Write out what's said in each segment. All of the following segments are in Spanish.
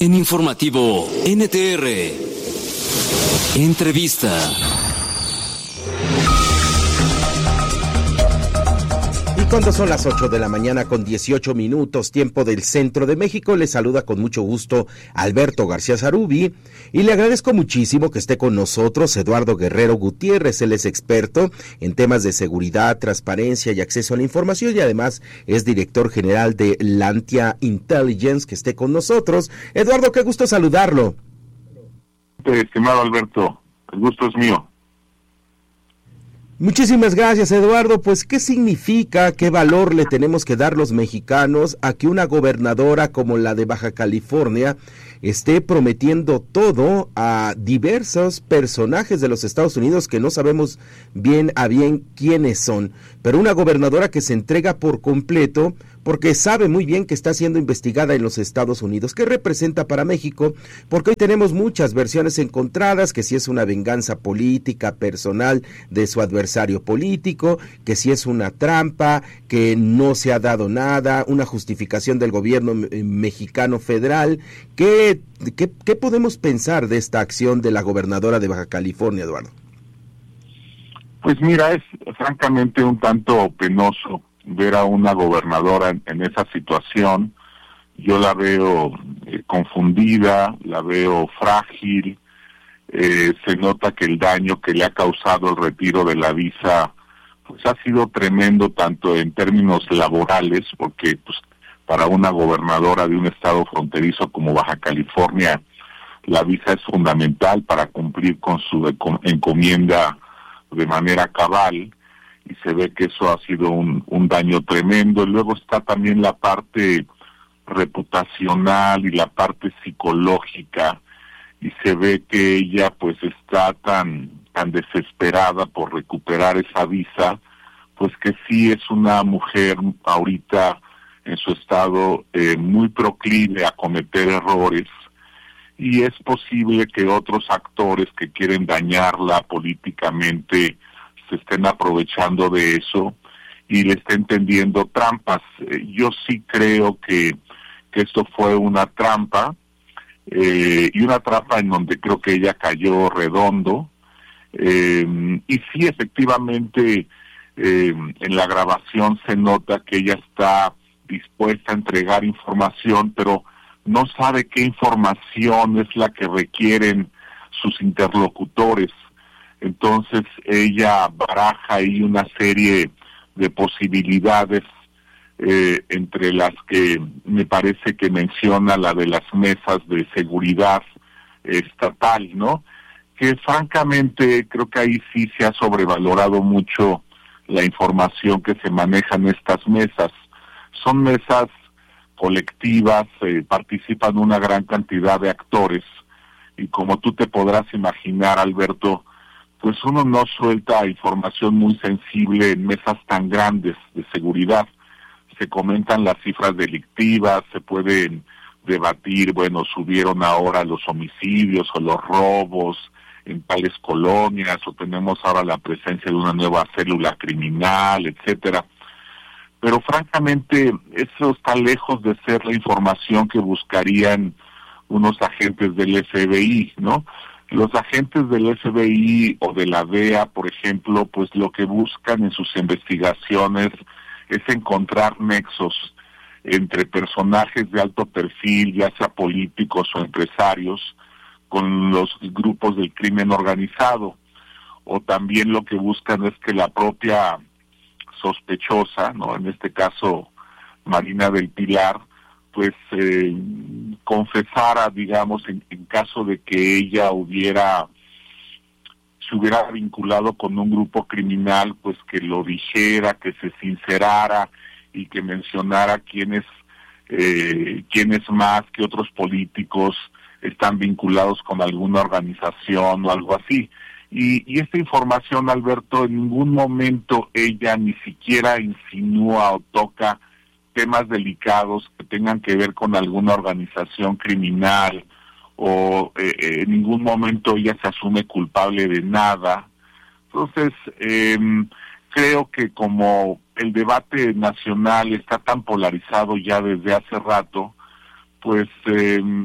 En Informativo NTR, entrevista. Y cuando son las 8 de la mañana con 18 minutos, tiempo del centro de México, le saluda con mucho gusto Alberto García Zarubi y le agradezco muchísimo que esté con nosotros Eduardo Guerrero Gutiérrez. Él es experto en temas de seguridad, transparencia y acceso a la información y además es director general de Lantia Intelligence, que esté con nosotros. Eduardo, qué gusto saludarlo. Estimado Alberto, el gusto es mío. Muchísimas gracias, Eduardo. Pues, ¿qué significa, qué valor le tenemos que dar los mexicanos a que una gobernadora como la de Baja California esté prometiendo todo a diversos personajes de los Estados Unidos que no sabemos bien a bien quiénes son? Pero una gobernadora que se entrega por completo porque sabe muy bien que está siendo investigada en los Estados Unidos. ¿Qué representa para México? Porque hoy tenemos muchas versiones encontradas, que si es una venganza política, personal de su adversario político, que si es una trampa, que no se ha dado nada, una justificación del gobierno mexicano federal. ¿Qué podemos pensar de esta acción de la gobernadora de Baja California, Eduardo? Pues mira, es francamente un tanto penoso ver a una gobernadora en esa situación. Yo la veo confundida, la veo frágil, se nota que el daño que le ha causado el retiro de la visa pues ha sido tremendo, tanto en términos laborales, porque pues para una gobernadora de un estado fronterizo como Baja California, la visa es fundamental para cumplir con su encomienda de manera cabal, y se ve que eso ha sido un daño tremendo. Y luego está también la parte reputacional y la parte psicológica, y se ve que ella pues está tan desesperada por recuperar esa visa, pues que sí es una mujer ahorita en su estado muy proclive a cometer errores, y es posible que otros actores que quieren dañarla políticamente se estén aprovechando de eso y le estén tendiendo trampas. Yo sí creo que esto fue una trampa, y una trampa en donde creo que ella cayó redondo, y sí, efectivamente, en la grabación se nota que ella está dispuesta a entregar información, pero no sabe qué información es la que requieren sus interlocutores. Entonces ella baraja ahí una serie de posibilidades, entre las que me parece que menciona la de las mesas de seguridad estatal, ¿no? Que francamente creo que ahí sí se ha sobrevalorado mucho la información que se maneja en estas mesas. Son mesas colectivas, participan una gran cantidad de actores, y como tú te podrás imaginar, Alberto, pues uno no suelta información muy sensible en mesas tan grandes de seguridad. Se comentan las cifras delictivas, se pueden debatir, bueno, subieron ahora los homicidios o los robos en tales colonias, o tenemos ahora la presencia de una nueva célula criminal, etcétera. Pero francamente, eso está lejos de ser la información que buscarían unos agentes del FBI, ¿no? Los agentes del FBI o de la DEA, por ejemplo, pues lo que buscan en sus investigaciones es encontrar nexos entre personajes de alto perfil, ya sea políticos o empresarios, con los grupos del crimen organizado. O también lo que buscan es que la propia sospechosa, ¿no?, en este caso Marina del Pilar, pues confesara, digamos, en caso de que ella se hubiera vinculado con un grupo criminal, pues que lo dijera, que se sincerara y que mencionara quiénes más que otros políticos están vinculados con alguna organización o algo así. Y esta información, Alberto, en ningún momento ella ni siquiera insinúa o toca temas delicados que tengan que ver con alguna organización criminal, o en ningún momento ella se asume culpable de nada. Entonces, creo que como el debate nacional está tan polarizado ya desde hace rato, pues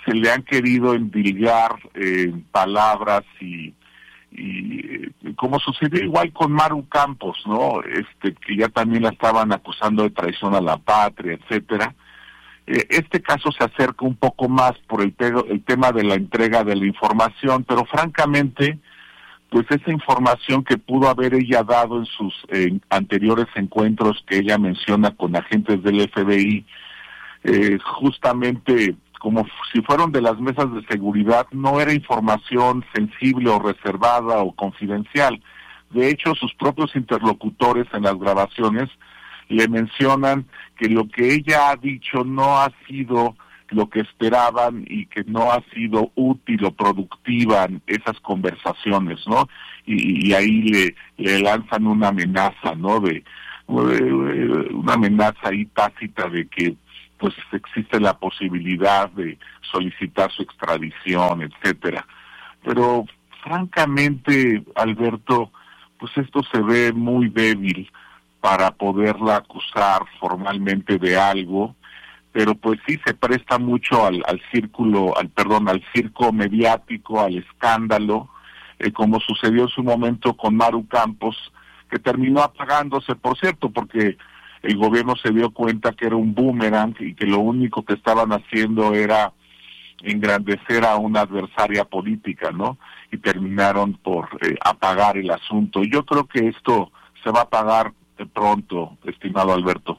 se le han querido endilgar palabras y como sucedió igual con Maru Campos, ¿no? Que ya también la estaban acusando de traición a la patria, etcétera. Este caso se acerca un poco más por el tema de la entrega de la información, pero francamente, pues esa información que pudo haber ella dado en sus anteriores encuentros que ella menciona con agentes del FBI, justamente como si fueron de las mesas de seguridad, no era información sensible o reservada o confidencial. De hecho, sus propios interlocutores en las grabaciones le mencionan que lo que ella ha dicho no ha sido lo que esperaban y que no ha sido útil o productiva en esas conversaciones, ¿no? Y ahí le lanzan una amenaza, ¿no? De una amenaza ahí tácita de que pues existe la posibilidad de solicitar su extradición, etcétera. Pero francamente, Alberto, pues esto se ve muy débil para poderla acusar formalmente de algo, pero pues sí se presta mucho al circo mediático, al escándalo, como sucedió en su momento con Maru Campos, que terminó apagándose, por cierto, porque el gobierno se dio cuenta que era un boomerang y que lo único que estaban haciendo era engrandecer a una adversaria política, ¿no? Y terminaron por apagar el asunto. Yo creo que esto se va a apagar de pronto, estimado Alberto.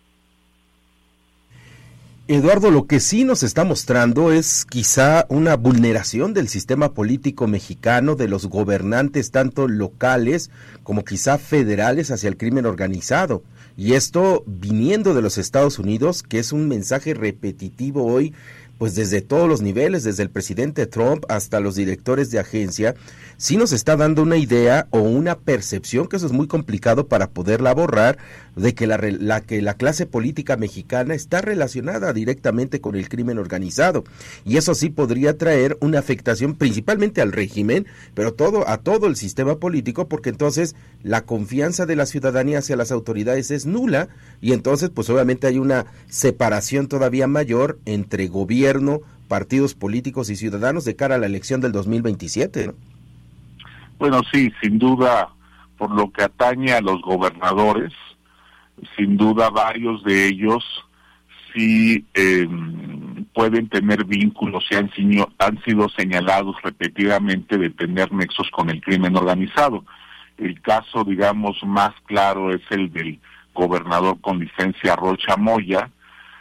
Eduardo, lo que sí nos está mostrando es quizá una vulneración del sistema político mexicano, de los gobernantes tanto locales como quizá federales hacia el crimen organizado. Y esto viniendo de los Estados Unidos, que es un mensaje repetitivo hoy, pues desde todos los niveles, desde el presidente Trump hasta los directores de agencia, sí nos está dando una idea o una percepción, que eso es muy complicado para poderla borrar, de que la clase política mexicana está relacionada directamente con el crimen organizado. Y eso sí podría traer una afectación principalmente al régimen, pero a todo el sistema político, porque entonces la confianza de la ciudadanía hacia las autoridades es nula, y entonces pues obviamente hay una separación todavía mayor entre gobierno, partidos políticos y ciudadanos de cara a la elección del 2027, ¿no? Bueno, sí, sin duda, por lo que atañe a los gobernadores, sin duda varios de ellos sí pueden tener vínculos y han sido señalados repetidamente de tener nexos con el crimen organizado. El caso, digamos, más claro es el del gobernador con licencia Rocha Moya,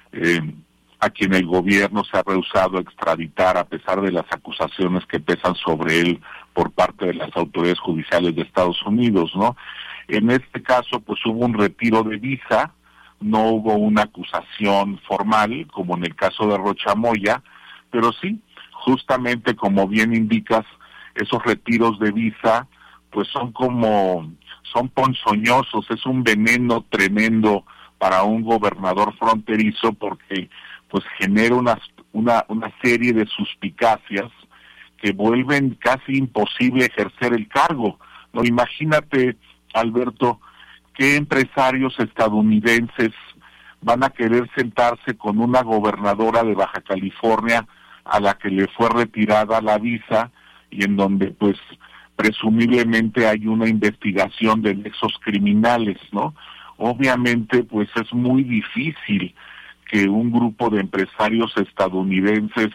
a quien el gobierno se ha rehusado a extraditar a pesar de las acusaciones que pesan sobre él por parte de las autoridades judiciales de Estados Unidos, ¿no? En este caso, pues hubo un retiro de visa, no hubo una acusación formal, como en el caso de Rocha Moya, pero sí, justamente como bien indicas, esos retiros de visa, pues son ponzoñosos, es un veneno tremendo para un gobernador fronterizo, porque pues genera una serie de suspicacias que vuelven casi imposible ejercer el cargo, ¿no? Imagínate, Alberto, qué empresarios estadounidenses van a querer sentarse con una gobernadora de Baja California a la que le fue retirada la visa y en donde pues presumiblemente hay una investigación de nexos criminales, ¿no? Obviamente pues es muy difícil que un grupo de empresarios estadounidenses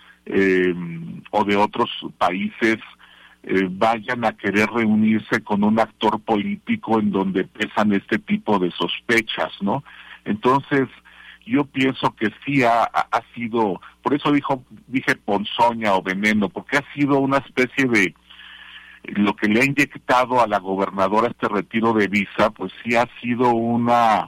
o de otros países vayan a querer reunirse con un actor político en donde pesan este tipo de sospechas, ¿no? Entonces, yo pienso que sí ha sido, por eso dije ponzoña o veneno, porque ha sido una especie de, lo que le ha inyectado a la gobernadora este retiro de visa, pues sí ha sido un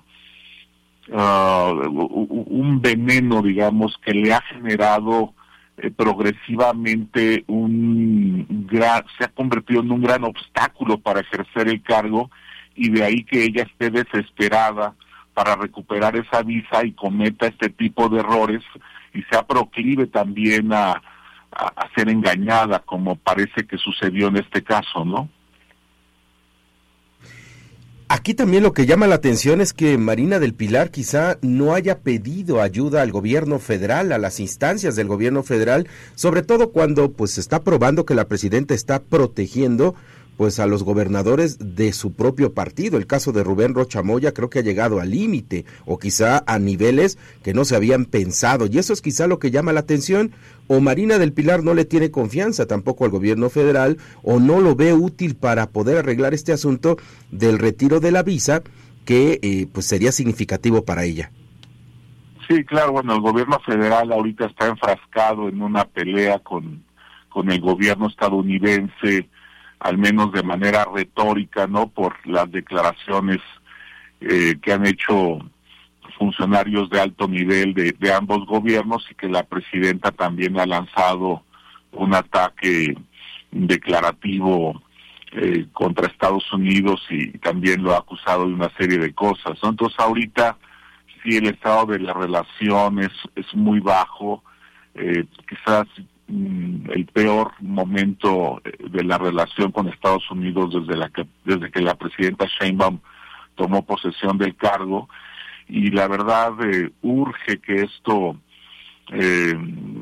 veneno, digamos, que le ha generado progresivamente se ha convertido en un gran obstáculo para ejercer el cargo, y de ahí que ella esté desesperada para recuperar esa visa y cometa este tipo de errores y sea proclive también a ser engañada, como parece que sucedió en este caso, ¿no? Aquí también lo que llama la atención es que Marina del Pilar quizá no haya pedido ayuda al gobierno federal, a las instancias del gobierno federal, sobre todo cuando pues se está probando que la presidenta está protegiendo pues a los gobernadores de su propio partido. El caso de Rubén Rocha Moya creo que ha llegado al límite o quizá a niveles que no se habían pensado, y eso es quizá lo que llama la atención. O Marina del Pilar no le tiene confianza tampoco al gobierno federal, o no lo ve útil para poder arreglar este asunto del retiro de la visa, que pues sería significativo para ella. Sí, claro, bueno, el gobierno federal ahorita está enfrascado en una pelea con el gobierno estadounidense, al menos de manera retórica, ¿no? Por las declaraciones que han hecho funcionarios de alto nivel de ambos gobiernos, y que la presidenta también ha lanzado un ataque declarativo contra Estados Unidos, y también lo ha acusado de una serie de cosas, ¿no? Entonces ahorita sí el estado de la relación es muy bajo, quizás el peor momento de la relación con Estados Unidos desde que la presidenta Sheinbaum tomó posesión del cargo, y la verdad urge que esto